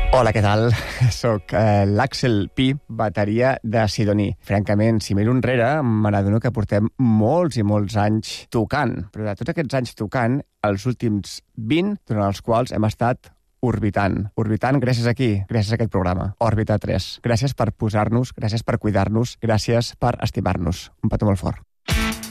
Hola, què tal? Soc l'Àxel Pi, bateria de Sidoní. Francament, si miro enrere, me n'adono que portem molts i molts anys tocant. Però de tots aquests anys tocant, els últims 20, durant els quals hem estat orbitant. Orbitant gràcies a qui? Gràcies a aquest programa, Òrbita 3. Gràcies per posar-nos, gràcies per cuidar-nos, gràcies per estimar-nos. Un petó molt fort.